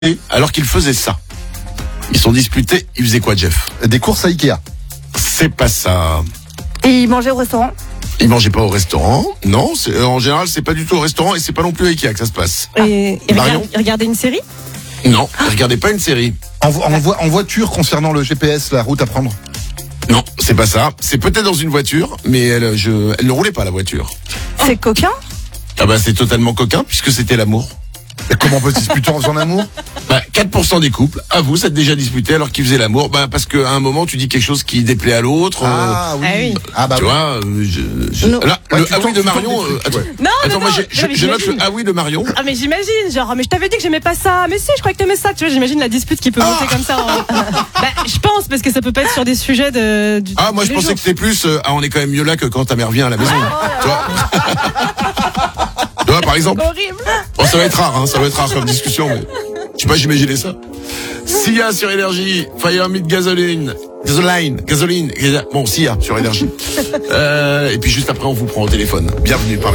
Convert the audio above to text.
alors qu'ils faisaient ça. Ils sont disputés, ils faisaient quoi, Jeff? Des courses à Ikea. C'est pas ça. Et ils mangeaient au restaurant. Ils mangeaient pas au restaurant. Non, en général, c'est pas du tout au restaurant et c'est pas non plus à Ikea que ça se passe. Et Marion regarder une série. Non, regardez pas une série. En voiture concernant le GPS, la route à prendre. Non, c'est pas ça. C'est peut-être dans une voiture, mais elle ne roulait pas la voiture. C'est coquin. Ah bah c'est totalement coquin puisque c'était l'amour. Et comment on peut se disputer en faisant l'amour? 4% des couples, vous êtes déjà disputé alors qu'ils faisaient l'amour. Parce qu'à un moment tu dis quelque chose qui déplaît à l'autre. Ah oui. Ah oui. Ah bah Tu oui. vois, là, Ouais, le tu ah oui tentes- de tu tentes Marion. des trucs, ouais. Non, Moi je note le j'imagine. ah oui de Marion. Ah mais j'imagine, genre mais je t'avais dit que j'aimais pas ça, mais si je croyais que t'aimais ça, tu vois, j'imagine la dispute qui peut monter comme ça. Je pense parce que ça peut pas être sur des sujets du Moi je tous les pensais jours. que c'était plus on est quand même mieux là que quand ta mère vient à la maison. Tu vois. Tu vois, par exemple. Horrible. Bon, ça va être rare, ça va être rare comme discussion, mais je sais pas, j'imaginais ça. Sia sur Énergie, Fire Meet Gasoline. Bon, Sia sur Énergie. Et puis juste après, on vous prend au téléphone. Bienvenue par